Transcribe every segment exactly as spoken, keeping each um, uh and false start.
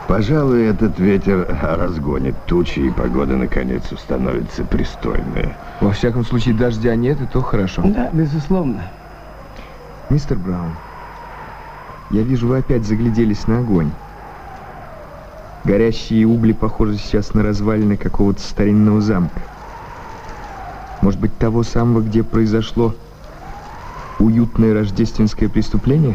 Пожалуй, этот ветер разгонит тучи, и погода, наконец, установится пристойная. Во всяком случае, дождя нет, и то хорошо. Да, безусловно. Мистер Браун, я вижу, вы опять загляделись на огонь. Горящие угли похожи сейчас на развалины какого-то старинного замка. Может быть, того самого, где произошло уютное рождественское преступление?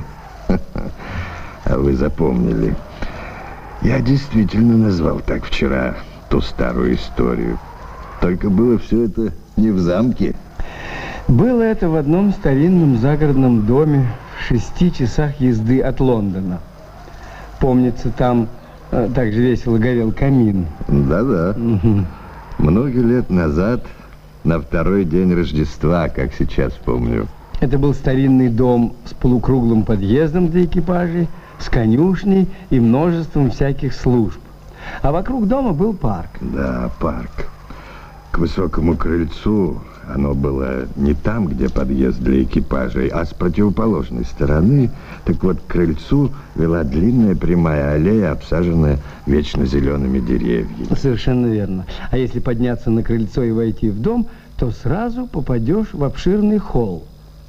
А вы запомнили. Я действительно назвал так вчера ту старую историю. Только было все это не в замке. Было это в одном старинном загородном доме в шести часах езды от Лондона. Помнится, там э, так же весело горел камин. Да-да. Угу. Много лет назад, на второй день Рождества, как сейчас помню. Это был старинный дом с полукруглым подъездом для экипажей, с конюшней и множеством всяких служб. А вокруг дома был парк. Да, парк. К высокому крыльцу оно было не там, где подъезд для экипажей, а с противоположной стороны. Так вот, к крыльцу вела длинная прямая аллея, обсаженная вечно зелеными деревьями. Совершенно верно. А если подняться на крыльцо и войти в дом, то сразу попадешь в обширный холл.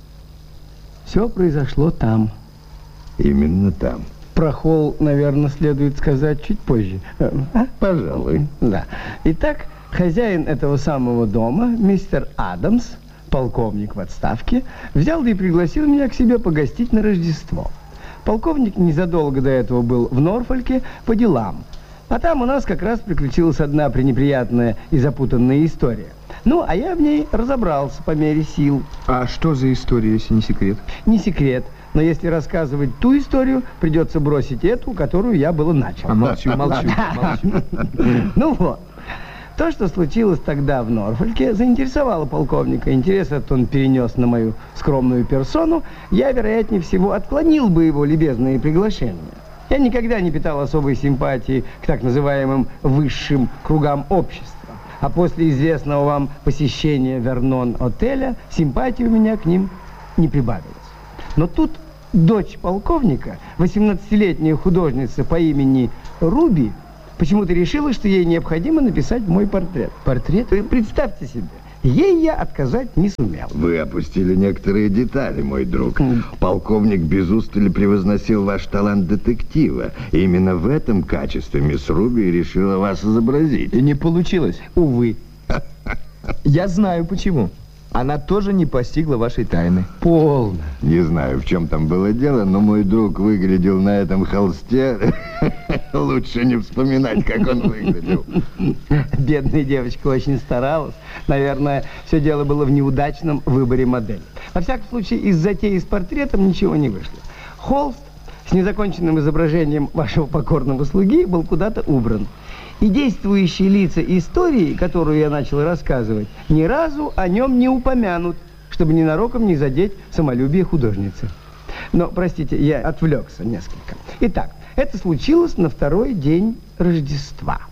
Все произошло там. Именно там. Про холл, наверное, следует сказать чуть позже. А? Пожалуй. Да. Итак, хозяин этого самого дома, мистер Адамс, полковник в отставке, взял да и пригласил меня к себе погостить на Рождество. Полковник незадолго до этого был в Норфольке по делам. А там у нас как раз приключилась одна пренеприятная и запутанная история. Ну, а я в ней разобрался по мере сил. А что за история, если не секрет? Не секрет. Но если рассказывать ту историю, придется бросить эту, которую я было начал. А молчу, молчу, молчу. Ну вот. То, что случилось тогда в Норфольке, заинтересовало полковника. Интерес этот он перенес на мою скромную персону. Я, вероятнее всего, отклонил бы его любезные приглашения. Я никогда не питал особой симпатии к так называемым высшим кругам общества. А после известного вам посещения Вернон-отеля симпатии у меня к ним не прибавилось. Но тут дочь полковника, восемнадцатилетняя художница по имени Руби, почему-то решила, что ей необходимо написать мой портрет. Портрет? Представьте себе, ей я отказать не сумел. Вы опустили некоторые детали, мой друг. Полковник без устали превозносил ваш талант детектива. И именно в этом качестве мисс Руби решила вас изобразить. И не получилось. Увы. Я знаю почему. Она тоже не постигла вашей тайны. Полно. Не знаю, в чем там было дело, но мой друг выглядел на этом холсте. Лучше не вспоминать, как он выглядел. Бедная девочка очень старалась. Наверное, все дело было в неудачном выборе модели. Во всяком случае, из затеи с портретом ничего не вышло. Холст с незаконченным изображением вашего покорного слуги был куда-то убран. И действующие лица истории, которую я начал рассказывать, ни разу о нем не упомянут, чтобы ненароком не задеть самолюбие художницы. Но, простите, я отвлекся несколько. Итак, это случилось на второй день Рождества.